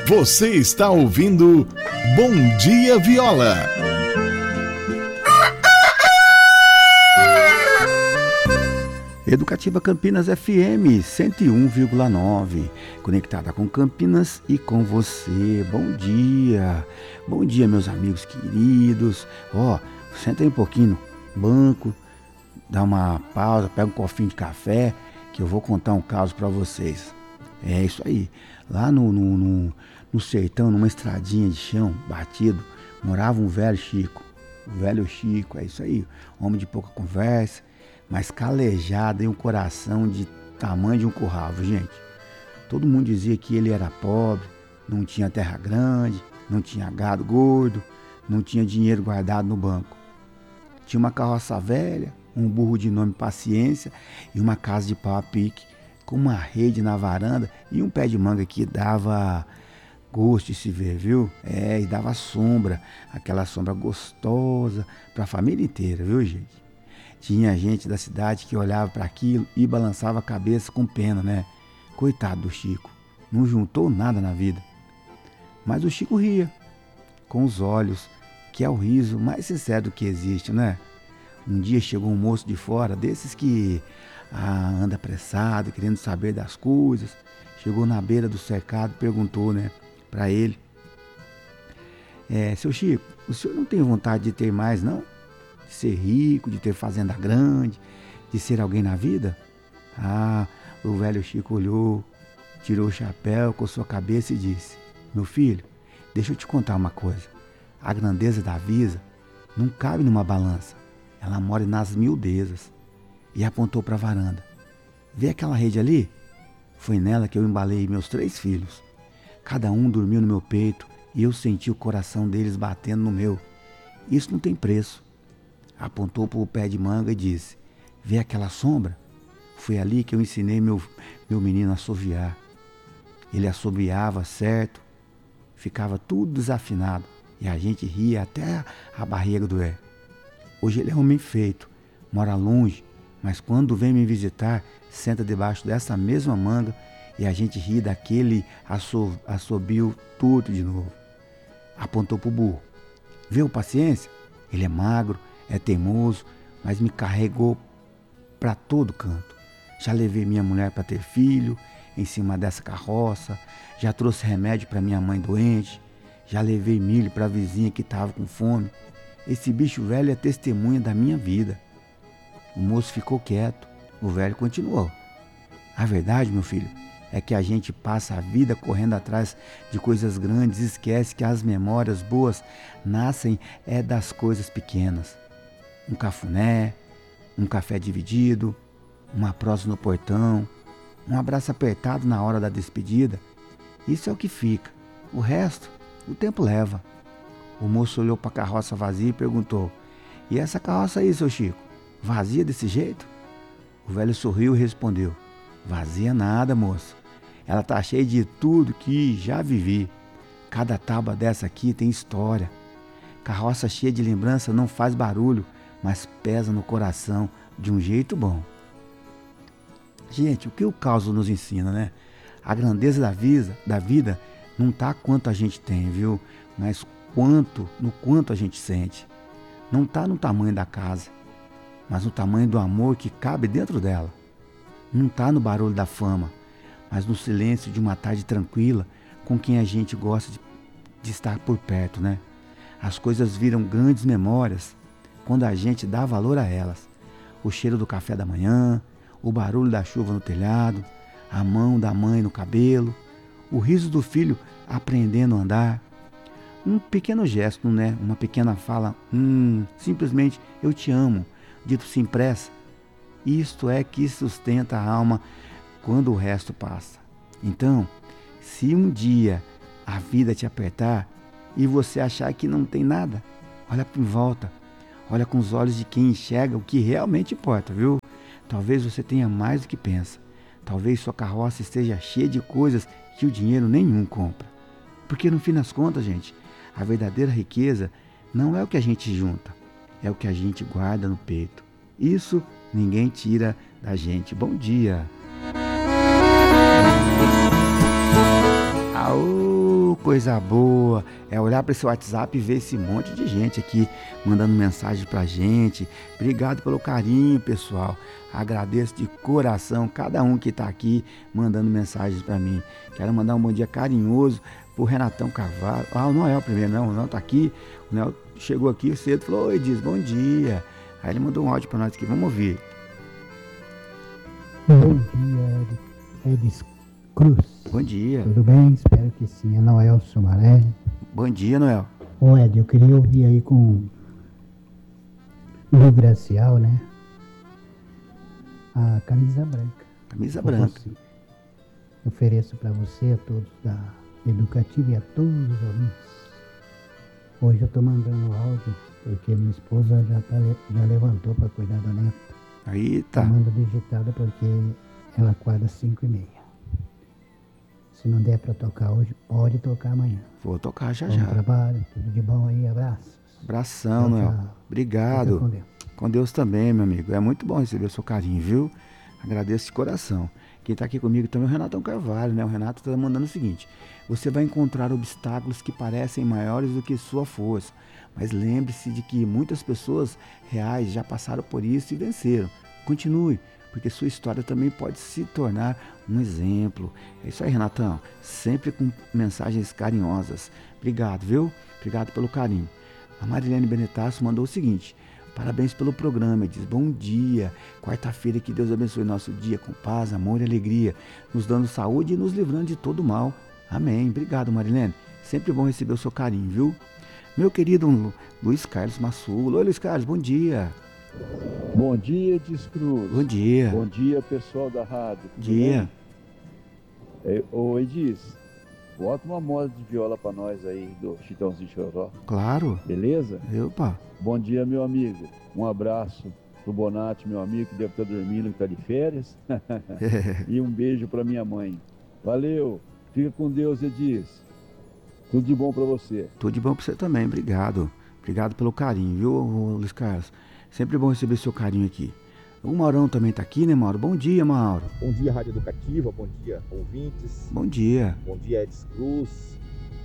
Você está ouvindo Bom Dia Viola. Educativa Campinas FM 101,9, conectada com Campinas e com você. Bom dia meus amigos queridos. Senta aí um pouquinho no banco, dá uma pausa, pega um copinho de café, que eu vou contar um caso para vocês. É isso aí, lá no sertão, numa estradinha de chão batido, morava um velho Chico. O velho Chico, é isso aí, homem de pouca conversa, mas calejado e um coração de tamanho de um curral, gente. Todo mundo dizia que ele era pobre, não tinha terra grande, não tinha gado gordo, não tinha dinheiro guardado no banco. Tinha uma carroça velha, um burro de nome Paciência e uma casa de pau a pique, com uma rede na varanda e um pé de manga que dava gosto de se ver, viu? E dava sombra, aquela sombra gostosa para a família inteira, viu, gente? Tinha gente da cidade que olhava para aquilo e balançava a cabeça com pena, né? Coitado do Chico, não juntou nada na vida. Mas o Chico ria, com os olhos, que é o riso mais sincero que existe, né? Um dia chegou um moço de fora, desses que anda apressado, querendo saber das coisas. Chegou na beira do cercado e perguntou, né, para ele: seu Chico, o senhor não tem vontade de ter mais, não? De ser rico, de ter fazenda grande, de ser alguém na vida? O velho Chico olhou, tirou o chapéu, coçou a cabeça e disse: meu filho, deixa eu te contar uma coisa. A grandeza da vida não cabe numa balança, ela mora nas miudezas. E apontou para a varanda. Vê aquela rede ali? Foi nela que eu embalei meus 3 filhos. Cada um dormiu no meu peito e eu senti o coração deles batendo no meu. Isso não tem preço. Apontou para o pé de manga e disse: vê aquela sombra? Foi ali que eu ensinei meu menino a assoviar. Ele assobiava certo, ficava tudo desafinado e a gente ria até a barriga doer. Hoje ele é homem feito, mora longe, mas quando vem me visitar, senta debaixo dessa mesma manga e a gente ri daquele assobio torto de novo. Apontou para o burro. Viu Paciência? Ele é magro, é teimoso, mas me carregou para todo canto. Já levei minha mulher para ter filho em cima dessa carroça, já trouxe remédio para minha mãe doente, já levei milho para a vizinha que estava com fome. Esse bicho velho é testemunha da minha vida. O moço ficou quieto, o velho continuou. A verdade, meu filho, é que a gente passa a vida correndo atrás de coisas grandes e esquece que as memórias boas nascem das coisas pequenas. Um cafuné, um café dividido, uma prosa no portão, um abraço apertado na hora da despedida. Isso é o que fica. O resto, o tempo leva. O moço olhou para a carroça vazia e perguntou: e essa carroça aí, seu Chico? Vazia desse jeito? O velho sorriu e respondeu: vazia nada, moço. Ela tá cheia de tudo que já vivi. Cada tábua dessa aqui tem história. Carroça cheia de lembrança não faz barulho, mas pesa no coração de um jeito bom. Gente, o que o caos nos ensina, né? A grandeza da vida não tá quanto a gente tem, viu? Mas no quanto a gente sente. Não tá no tamanho da casa, mas no tamanho do amor que cabe dentro dela. Não está no barulho da fama, mas no silêncio de uma tarde tranquila com quem a gente gosta de estar por perto, né? As coisas viram grandes memórias quando a gente dá valor a elas. O cheiro do café da manhã, o barulho da chuva no telhado, a mão da mãe no cabelo, o riso do filho aprendendo a andar. Um pequeno gesto, né? Uma pequena fala, simplesmente eu te amo, dito sem pressa. Isto é que sustenta a alma quando o resto passa. Então, se um dia a vida te apertar e você achar que não tem nada, olha em volta, olha com os olhos de quem enxerga o que realmente importa, viu? Talvez você tenha mais do que pensa. Talvez sua carroça esteja cheia de coisas que o dinheiro nenhum compra. Porque no fim das contas, gente, a verdadeira riqueza não é o que a gente junta, é o que a gente guarda no peito. Isso ninguém tira da gente. Bom dia. coisa boa é olhar para esse WhatsApp e ver esse monte de gente aqui mandando mensagem pra gente. Obrigado pelo carinho, pessoal. Agradeço de coração cada um que tá aqui mandando mensagens para mim. Quero mandar um bom dia carinhoso pro Renatão Carvalho. O Noel primeiro, não, o Noel tá aqui. O Noel chegou aqui cedo e falou: oi, diz bom dia. Aí ele mandou um áudio para nós aqui, vamos ouvir. Bom dia, Edis Cruz. Bom dia. Tudo bem? Espero que sim. É Noel Sumaré. Bom dia, Noel. Ô Ed, eu queria ouvir aí com o Gracial, né? A camisa branca. Camisa branca. Você. Ofereço para você, a todos da Educativa e a todos os ouvintes. Hoje eu tô mandando áudio, porque minha esposa já levantou para cuidar da neta. Aí tá. Manda digitada porque ela acorda às 5h30. Se não der para tocar hoje, pode tocar amanhã. Vou tocar já Bom já. trabalho, tudo de bom aí, abraços. Abração, Tchau, Noel. tchau. Obrigado. Fica com Deus. Com Deus também, meu amigo. É muito bom receber o seu carinho, viu? Agradeço de coração. Quem tá aqui comigo também é o Renatão Carvalho, né? O Renato tá mandando o seguinte: você vai encontrar obstáculos que parecem maiores do que sua força. Mas lembre-se de que muitas pessoas reais já passaram por isso e venceram. Continue, porque sua história também pode se tornar um exemplo. É isso aí, Renatão. Sempre com mensagens carinhosas. Obrigado, viu? Obrigado pelo carinho. A Marilene Benetasso mandou o seguinte: parabéns pelo programa. Diz bom dia. Quarta-feira, que Deus abençoe nosso dia com paz, amor e alegria, nos dando saúde e nos livrando de todo mal. Amém. Obrigado, Marilene. Sempre bom receber o seu carinho, viu? Meu querido Luiz Carlos Massulo. Oi, Luiz Carlos, bom dia. Bom dia, Edis Cruz. Bom dia. Bom dia, pessoal da rádio. Bom dia. Ô, Edis, bota uma moda de viola pra nós aí, do Chitãozinho Choró. Claro. Beleza? Opa. Bom dia, meu amigo. Um abraço pro Bonatti, meu amigo, que deve estar dormindo, que tá de férias. E um beijo pra minha mãe. Valeu. Fica com Deus, Edis. Tudo de bom pra você. Tudo de bom pra você também, obrigado. Obrigado pelo carinho, viu, Luiz Carlos? Sempre bom receber seu carinho aqui. O Maurão também tá aqui, né, Mauro? Bom dia, Mauro. Bom dia, Rádio Educativa. Bom dia, ouvintes. Bom dia. Bom dia, Edis Cruz.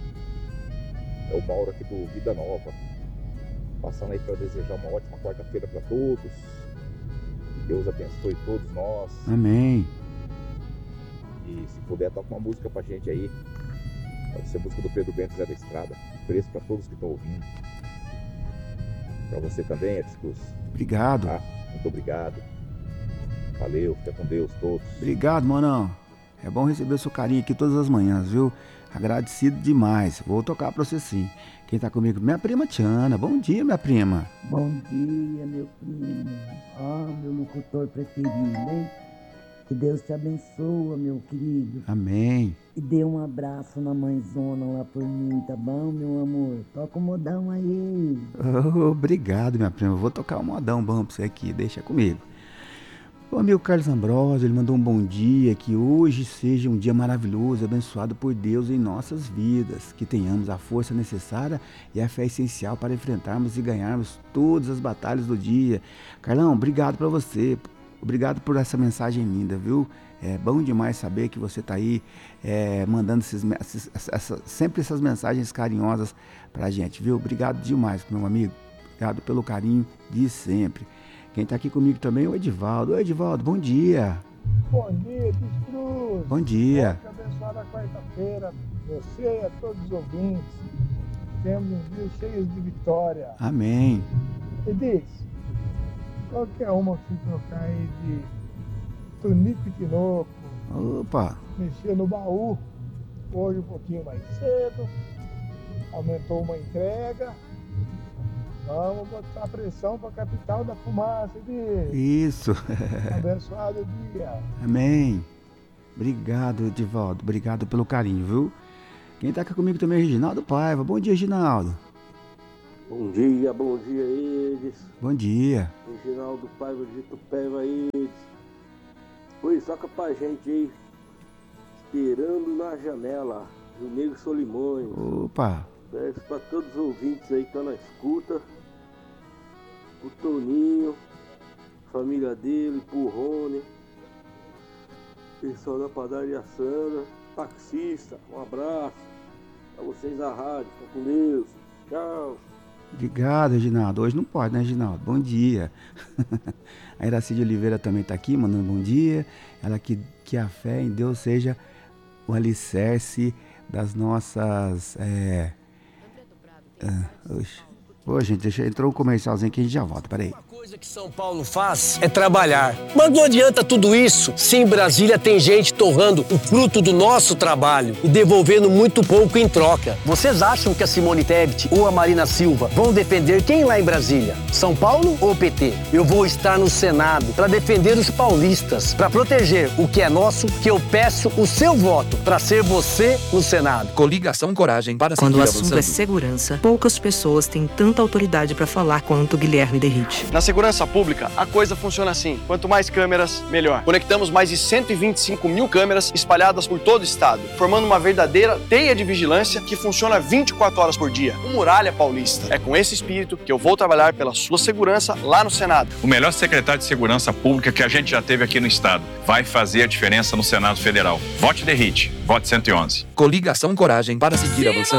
É o Mauro aqui do Vida Nova. Passando aí para desejar uma ótima quarta-feira para todos. Que Deus abençoe todos nós. Amém. E se puder, toca uma música pra gente aí. Pode ser música do Pedro Bento Zé da Estrada. Ofereço para todos que estão ouvindo. Para você também, Edis Cruz. Obrigado. Tá? Muito obrigado. Valeu, fica com Deus todos. Obrigado, Maurão. É bom receber o seu carinho aqui todas as manhãs, viu? Agradecido demais. Vou tocar pra você sim. Quem tá comigo? Minha prima Tiana. Bom dia, minha prima. Bom dia, meu primo. Meu locutor preferido, hein? Que Deus te abençoe, meu querido. Amém. E dê um abraço na mãezona lá por mim, tá bom, meu amor? Toca o modão aí. Obrigado, minha prima. Vou tocar um modão bom pra você aqui. Deixa comigo. O amigo Carlos Ambrosio, ele mandou um bom dia, que hoje seja um dia maravilhoso, abençoado por Deus em nossas vidas, que tenhamos a força necessária e a fé essencial para enfrentarmos e ganharmos todas as batalhas do dia. Carlão, obrigado para você, obrigado por essa mensagem linda, viu? É bom demais saber que você está aí mandando sempre essas mensagens carinhosas para a gente, viu? Obrigado demais, meu amigo, obrigado pelo carinho de sempre. Quem está aqui comigo também é o Edivaldo. Oi, Edivaldo, bom dia. Bom dia, Edis Cruz. Bom dia. Boa abençoada quarta-feira, você e a todos os ouvintes. Temos um dia cheio de vitória. Amém. Edis, qualquer uma que trocar aí de Tunico e Tinoco, Opa. mexer no baú, hoje um pouquinho mais cedo, aumentou uma entrega. Vamos botar pressão para a capital da fumaça, Edis. Isso. Abençoado dia. Amém. Obrigado, Edivaldo. Obrigado pelo carinho, viu? Quem tá aqui comigo também é Reginaldo Paiva. Bom dia, Reginaldo. Bom dia, Edis. Bom dia. Reginaldo Paiva de Itupeva, Edis. Oi, toca pra gente aí. Esperando na janela, do Negro Solimões. Opa. Peço pra todos os ouvintes aí que estão na escuta. O Toninho, família dele, pro Rony, pessoal da padaria Sandra, taxista, um abraço. Pra vocês da rádio. Fica com Deus. Tchau. Obrigado, Reginaldo. Hoje não pode, né, Reginaldo? Bom dia. A Iracide Oliveira também está aqui, mandando bom dia. Ela que a fé em Deus seja o alicerce das nossas... Ô, gente, entrou um comercialzinho aqui, a gente já volta, peraí. A coisa que São Paulo faz é trabalhar. Mas não adianta tudo isso se em Brasília tem gente torrando o fruto do nosso trabalho e devolvendo muito pouco em troca. Vocês acham que a Simone Tebet ou a Marina Silva vão defender quem lá em Brasília? São Paulo ou PT? Eu vou estar no Senado para defender os paulistas, para proteger o que é nosso, que eu peço o seu voto para ser você no Senado. Coligação Coragem para seguir Quando o assunto avançando. é segurança, poucas pessoas têm tanta autoridade para falar quanto Guilherme Derrite. Na segurança pública, a coisa funciona assim. Quanto mais câmeras, melhor. Conectamos mais de 125 mil câmeras espalhadas por todo o estado, formando uma verdadeira teia de vigilância que funciona 24 horas por dia. O Muralha Paulista. É com esse espírito que eu vou trabalhar pela sua segurança lá no Senado. O melhor secretário de Segurança Pública que a gente já teve aqui no estado. Vai fazer a diferença no Senado Federal. Vote Derrite. Vote 111. Coligação Coragem para seguir avançando.